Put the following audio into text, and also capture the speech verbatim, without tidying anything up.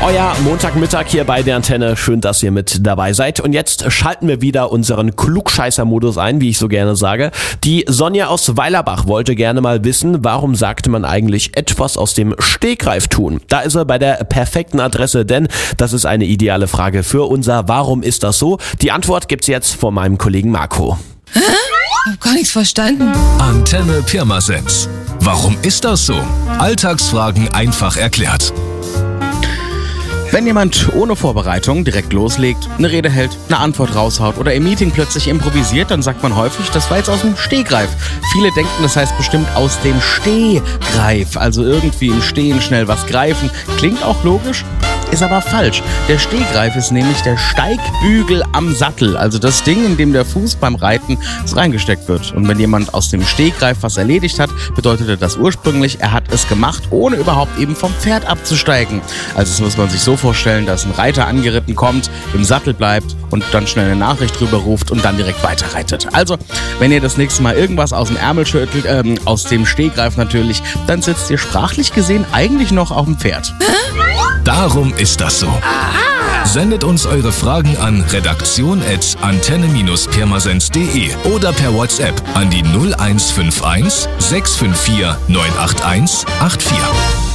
Euer Montagmittag hier bei der Antenne. Schön, dass ihr mit dabei seid. Und jetzt schalten wir wieder unseren Klugscheißer-Modus ein, wie ich so gerne sage. Die Sonja aus Weilerbach wollte gerne mal wissen, warum sagte man eigentlich etwas aus dem Stegreif tun? Da ist er bei der perfekten Adresse, denn das ist eine ideale Frage für unser Warum ist das so? Die Antwort gibt's jetzt von meinem Kollegen Marco. Hä? Ich hab gar nichts verstanden. Antenne Pirmasens. Warum ist das so? Alltagsfragen einfach erklärt. Wenn jemand ohne Vorbereitung direkt loslegt, eine Rede hält, eine Antwort raushaut oder im Meeting plötzlich improvisiert, dann sagt man häufig, das war jetzt aus dem Stegreif. Viele denken, das heißt bestimmt aus dem Stehgreif, also irgendwie im Stehen schnell was greifen. Klingt auch logisch, ist aber falsch. Der Stehgreif ist nämlich der Steigbügel am Sattel, also das Ding, in dem der Fuß beim Reiten so reingesteckt wird. Und wenn jemand aus dem Stegreif was erledigt hat, bedeutete das ursprünglich, er hat es gemacht, ohne überhaupt eben vom Pferd abzusteigen. Also das muss man sich so vorstellen, dass ein Reiter angeritten kommt, im Sattel bleibt und dann schnell eine Nachricht rüber ruft und dann direkt weiterreitet. Also, wenn ihr das nächste Mal irgendwas aus dem Ärmel schüttelt, ähm, aus dem Stehgreif natürlich, dann sitzt ihr sprachlich gesehen eigentlich noch auf dem Pferd. Darum ist das so. Sendet uns eure Fragen an redaktion at antenne pirmasens punkt de oder per WhatsApp an die null eins fünf eins sechs fünf vier neun acht eins acht vier.